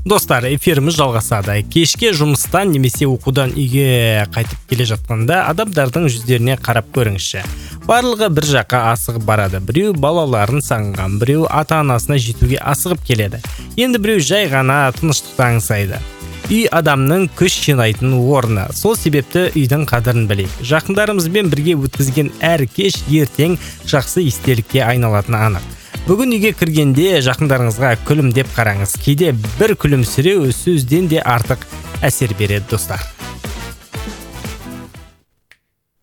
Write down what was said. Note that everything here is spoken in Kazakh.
Достар, эфиріміз жалғасады. Кешке жұмыстан немесе оқудан үйге қайтып келе жатқанда адамдардың жүздеріне қарап көріңізші. Барлығы бір жаққа асығып барады. Біреу балаларын сағынған, біреу ата-анасына жетуге асығып келеді. Енді біреу жай ғана тыныштықты аңсайды. Үй адамның күш жинайтын орны. Сол себепті үйдің қадірін білейік. Жақындарымызбен бірге өткізген әр кеш ертең жақсы естелікке айналатыны анық. Бүгін үйге кіргенде жақындарыңызға күлімдеп қараңыз. Кейде бір күлімсіреу сөзден де артық әсер береді, достар.